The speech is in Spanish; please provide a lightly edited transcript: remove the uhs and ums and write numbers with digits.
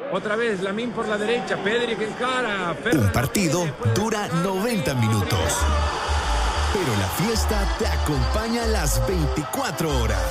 Otra vez, Lamine por la derecha, Pedri que encara. Un partido dura 90 minutos, pero la fiesta te acompaña las 24 horas.